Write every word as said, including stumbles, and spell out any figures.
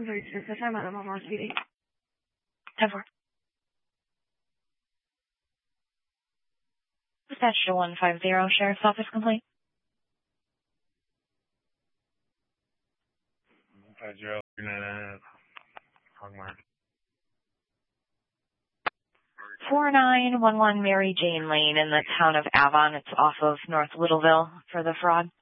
I'm sorry, just the time I'm on speedy. ten four. Dispatch to one five zero, Sheriff's Office complaint. Five zero nine Hogmark. Four nine one one Mary Jane Lane in the town of Avon. It's off of North Littleville for the fraud.